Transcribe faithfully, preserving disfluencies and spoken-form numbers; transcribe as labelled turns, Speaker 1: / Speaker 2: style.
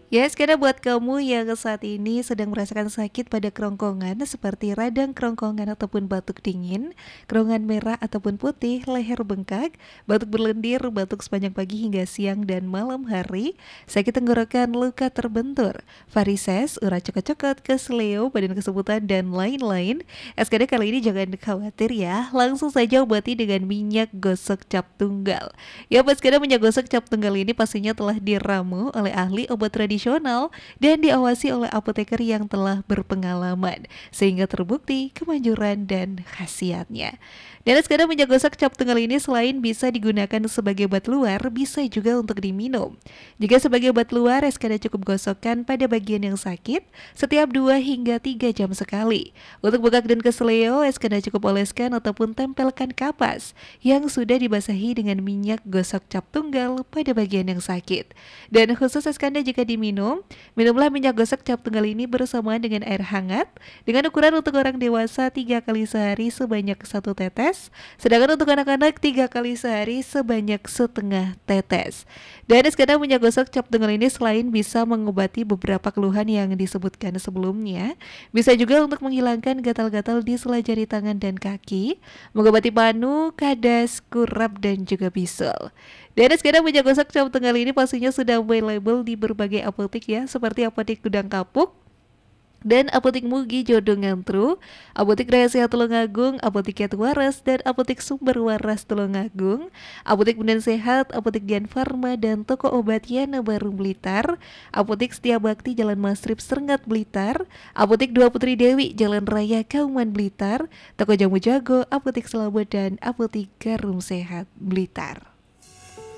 Speaker 1: Yes, karena buat kamu yang saat ini sedang merasakan sakit pada kerongkongan seperti radang kerongkongan ataupun batuk dingin, kerongkongan merah ataupun putih, leher bengkak, batuk berlendir, batuk sepanjang pagi hingga siang dan malam hari, sakit tenggorokan, luka terbentur, varises, urat cokot-cokot, kesleo, badan kesemutan, dan lain-lain. S K D kali ini jangan khawatir ya, langsung saja obati dengan minyak gosok cap tunggal. Ya, pas kadang minyak gosok cap tunggal ini pastinya telah diramu oleh ahli obat tradisional dan diawasi oleh apoteker yang telah berpengalaman, sehingga terbukti kemanjuran dan khasiatnya. Dan sekarang minyak gosok cap tunggal ini selain bisa digunakan sebagai obat luar, bisa juga untuk diminum. Jika sebagai obat luar, Eskada cukup gosokkan pada bagian yang sakit setiap dua hingga tiga jam sekali. Untuk bengkak dan keseleo, Eskada cukup oleskan ataupun tempelkan kapas yang sudah dibasahi dengan minyak gosok cap tunggal pada bagian yang sakit. Dan khusus Eskanda jika diminum, minumlah minyak gosok cap tunggal ini bersamaan dengan air hangat dengan ukuran untuk orang dewasa tiga kali sehari sebanyak satu tetes, sedangkan untuk anak-anak tiga kali sehari sebanyak setengah tetes. Dan Eskanda minyak gosok cap tunggal ini selain bisa mengobati beberapa keluhan yang disebutkan sebelumnya, bisa juga untuk menghilangkan gatal-gatal di sela jari tangan dan kaki, mengobati panu, kadas, kurap, dan juga bisul. Dan sekarang minyak gosok cap tunggal ini pastinya sudah available di berbagai apotek ya, seperti apotek Gudang Kapuk, dan Apotik Mugi Jodo Ngantru, Apotik Rahasia Tulungagung, Apotik Yat Waras, dan Apotik Sumber Waras Tulungagung, Apotik Bunda Sehat, Apotik Dian Farma, dan Toko Obat Yana Baru Blitar, Apotik Setia Bakti Jalan Masrib Serengat Blitar, Apotik Dua Putri Dewi Jalan Raya Kauman Blitar, Toko Jamu Jago, Apotik Selamat, dan Apotik Garum Sehat Blitar.